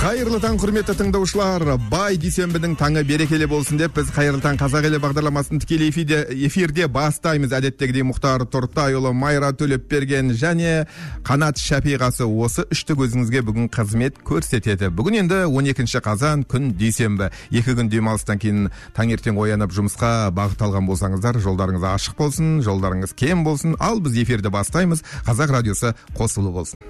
Қайырлы таң, құрметті тыңдаушылар. Бай дүйсенбінің таңы берекелі болсын деп біз Қайырлы таң қазақ елі бағдарламасын тікелей эфирде бастаймыз. Әдеттегідей Мұхтар Тұртайұлы, Майра Төлепберген және Қанат Шапиғасы осы үшті көзіңізге бүгін қызмет көрсетеді. Бүгін енді 12 қазан күн дүйсенбі. 2 күн демалыстан кейін таңертең оянып жұмысқа бағыт алған болсаңыздар, жолдарыңыз ашық болсын, жолдарыңыз кең болсын. Ал біз эфирді бастаймыз. Қазақ радиосы қосулы болсын.